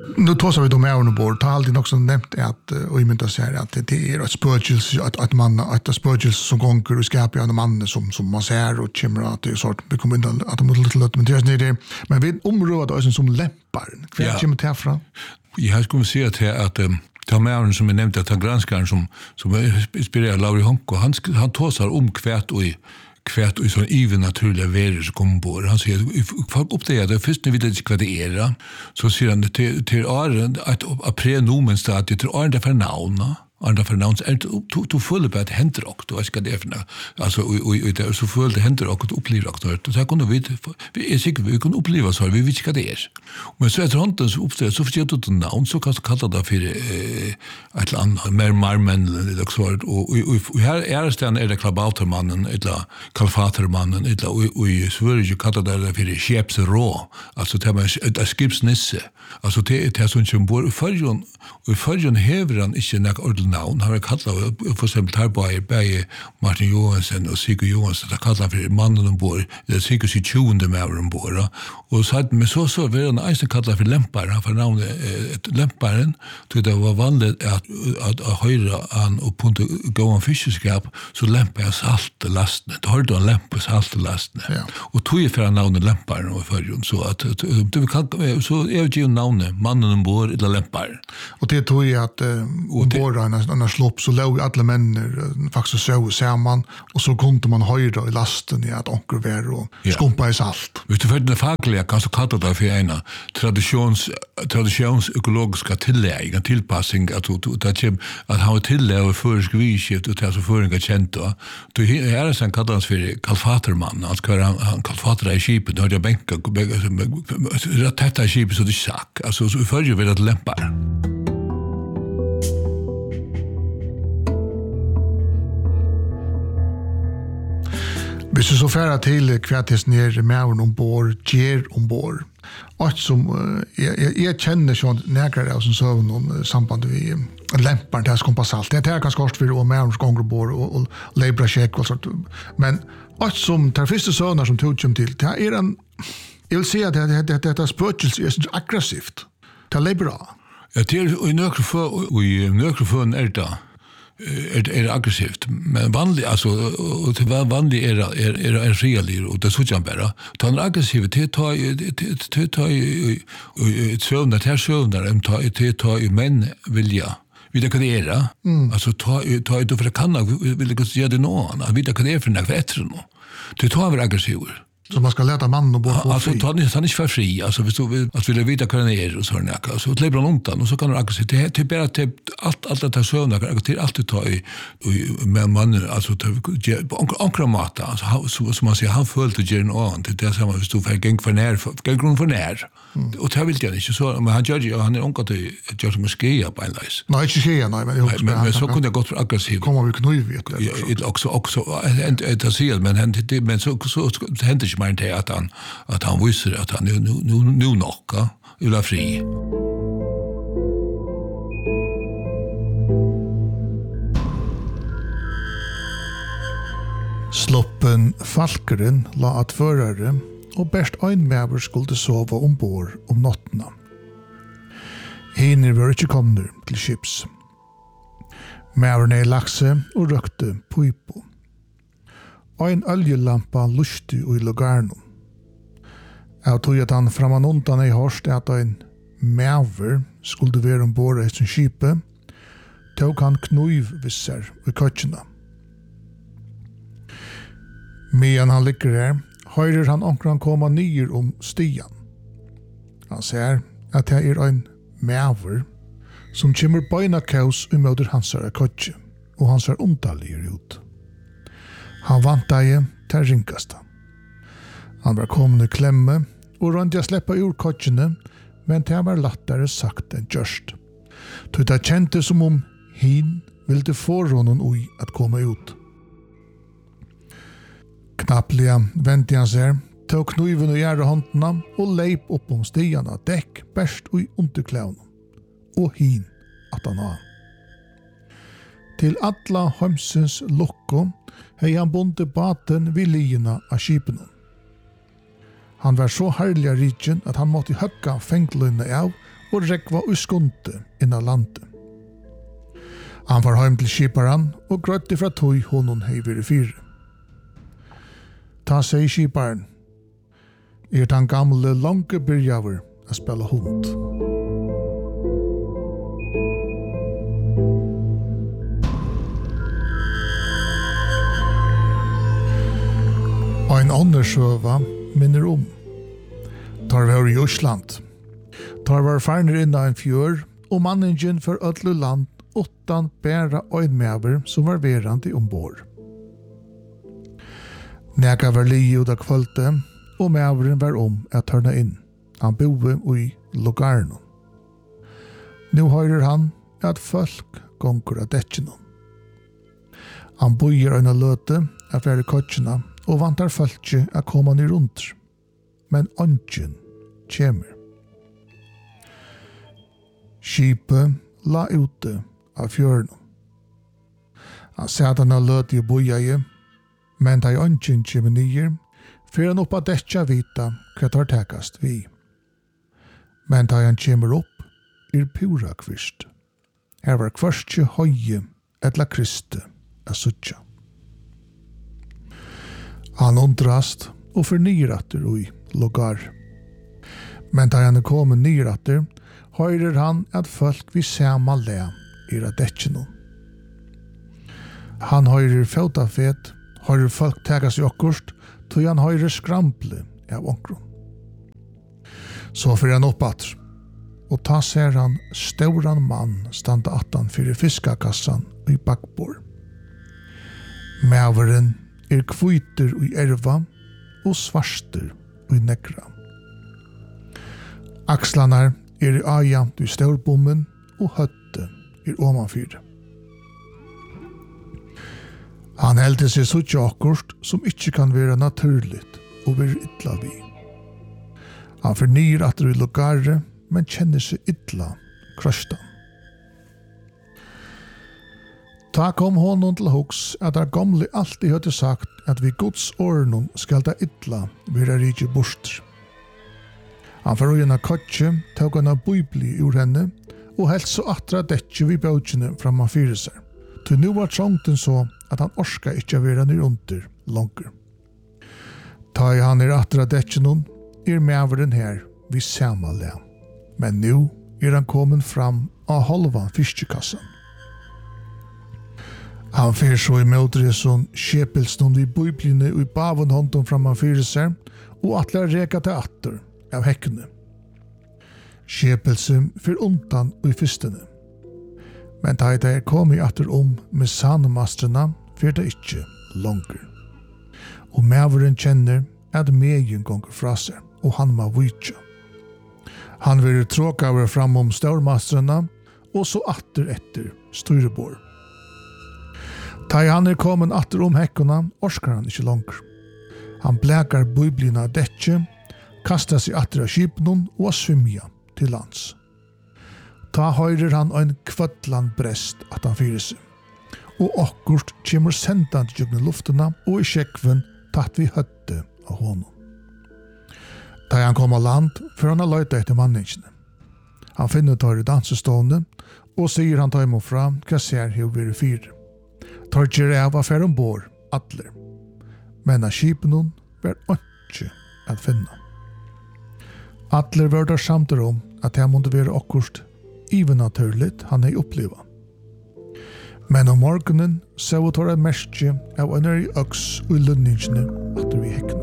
Nu tar vi de med ombord. Det har alltid också nämnt att och i mynta säger att det är ett spögelse att spögelse som gånger och skapar en man som man ser och kommer att det är sort vi kommer inte att de lite men det är men vi området som lämpar. Vad kommer det ifrån? Jag skulle säga att ta med som jag nämnde att han granskaren som inspirerar Lauri Honko han tåsar kvärt och sån even naturliga väder som kommer på. Han säger folk upptäcker att först när vi vet inte vad det är så säger han till Aron att prenomen stad till Aron därför namn. Andra förnavns du full på att händer och då ska det för alltså och det så full det händer och uppleva och så kunde vi är säkert vi kan uppleva så vi vet inte vad det är. Men så att runt så uppstår så förstår du namn så kan kalla det för ett land mer marmen eller så och här är det klabautermannen eller kalfatermannen eller och i Sverige kallar det för skeppsrå alltså det är skipsnisse alltså det är sånt som bor i förjon häver han inte några navn. Han har kallat för exempel Tarboy, Martin Johansson och Sigurd Johansson. Det kallar för mannen ombord. Det är Sigurd sig 20 med ombord. Och så med så var han eisen kallat för lämparen. För namnet lämparen. Det var vanligt att höra han och punta gå en fiskeskap så lämpar jag salt lasten. Det har då en lämpa salt lasten. Ja. Och tog för namnet lämparen och förjon så att du kan så är ju namnet mannen ombord eller lämparen. Och det tog ju att ombord när slopp så låg alla män faktiskt så samman och så kunde man höra i lasten i att onkelvär och skumpa i salt. Vet du för det fackliga kan så kalla det för en traditionsekologiska tillägg, en tillpassning att ha tillägg för skviskift och det så för en känt då. Då är det sen kallas för kalfaterman, att han kalfatrar i skipet och jag bänka rätt tätta skipet så det sack. Alltså så förr vill att lämpar. Hvis du så färra till kvartes ner med ombord, ger ombord. Och som jag känner så nägra av som så någon samband vi lämpar det skumpa salt. Det är ganska kort för och med gånger ombord och labra check och sånt. Men och som tar första sönar som tog till. Det är en jag vill säga att detta spögelse är så aggressivt. Det är labra. Ja, det är i nökrofön är det är aggressivt men vanligt alltså och det var vanligt är real och det så kan bara ta en aggressivitet ta ett sömn ta i män vilja vidare kan det är alltså ta ut för kan vill det göra det någon vidare kan det är för något bättre nå det tar väl aggressivt. Så man ska leta mannen och bo på alltså ta ni inte för fri alltså vi vill veta vad det är och så där så lever han undan och så kan du aggressivt det bara allt det sövna till alltid ta i med mannen alltså ankramata alltså som man säger han följde gen on det där samma stod för gång för när och det vill jag inte så men han gör han är onkat till just måske på en läs nej inte ske nej men så kunde jag gått för aggressiv kommer vi knuv vet det också det ser men så händer inte man inte att han visste att han nu nocka eller fri. Sloppen Falkeren la att förare och bäst en mäver skulle sova ombord om nattena. Hinner var inte komna till skips. Mäverne i laxe och rökte pipo. Og en oljelampa lusti i lugarnum. Jeg tog at han framan undan i hørst at en maver skulle være ombord i sin skipe, tog han knuyvvisser i køtjena. Medan han ligger her, høyrer han onkran koma nyer om stian. Han ser at det er en maver som kommer beina kaus i møter hansar køtje, og han ser undaligere ut. Han vantade till rinkasta. Han var kommet i klemme och rönt jag släppa ur kotjene, men det var lättare sagt än görst. Så det kändes som om hin ville få honom ui att komma ut. Knappliga vände han sig, tog kniven och gärde händerna och leip upp om stigarna däck bäst ui underklävna. Och hin att han har. Till alla hömsens locko hei han bonde baten vid liena av skipen. Han var så herlig av riken at han måtte høgga fengløyne av og rekva uskunte innan landet. Han var heim til skiparen og grøtti fra tøy honon heivir i fire. Ta seg skiparen, den gamle lange byrjaver a spela hund. Ein annan søva minner Tar var i Osland. Tar var farner inna en fjør, og manningen for ødlu land utan bæra øynmæver som var verandi ombord. Nega var li ut av kvölte, og mæveren var at tørna inn. Han boe i Logarnon. Nu høyrer han at folk gonger av dekkenon. Han bojer øyna løte av flere kotsjena, og vantar folkje a koma ni rundt. Men ongen kjemer. Skipet la ute av fjørnen. Han sætan av løte i bojaje, men da ongen kjemer nyer, fyrir han oppa dekja vita hva tar tekast vi. Men da han kjemer opp, pura kvist. Her var kvarskje høye etla kriste a sutja. Han undrast og fornyratter ui logar. Men da han kommet nyratter, høyrer han at folk vi sama le a dekkenon. Han høyrer fotafet, høyrer folk tegas i okkurst, tog han høyrer skrample av onkron. Så fyrir han oppatter, og ta ser han stauran mann standa attan fyrir fiskakassan i bakbord. Mæveren kviter i erva og svarster i negra. Akslanar i ajamt i staurbommen og høtte i omanfyr. Han heldte seg suttje akkurst som ikkje kan være naturligt og være ytla vi. Han fornyer at det er logare, men kjenner seg ytla krøstan. Ta kom honom til hoks at der gamle alltid hadde sagt at vi Guds årenon skal da ytla være rike bort. Han får ugna kotje, tog han av bibli ur henne, og helst så atra detje vi bautjene framman fyrir seg. Til nu var trångten så at han orska ikkje være nir under langer. Ta i han atra djetjenon, mæveren her vi sama le. Men nu han kommet fram av halvan fiskekassan. Han fer så i mødreson skjepelsnon vi bøybline og i bavon hånden framman fyrir seg, og atler reka til atter av hekkene. Skjepelse fyr undan og i fyrstene. Men da det kom i atter med sanemastrena, fyr det ikkje langer. Og mæveren kjenner at megen gonger fra seg, og han må vitja. Han vil tråka over fram staurmastrena, og så atter etter styrebord. Da han kommet atter hekkene, orskar han ikkje langer. Han blækar biblina dekje, kastar seg atter av skipenon og svimja til lands. Ta høyrer han ein kvøtlan brest at han fyrir seg. Og akkurst kjemur sendant jøgne luftena og i skjekven tatt vi høtte av honom. Da han kom av land, for han har løyta etter manningene. Han finner tar i dansestående, og sier han tar imot fra hva ser hev vi fire. Tar ikke av affær ombord, atler. Men av skipenon var ikke at finne. Atler var der samtidig at han måtte være akkurst naturligt han hei oppleva. Men om morgenen så tar det merke av en øks og lønningene at vi hekkene.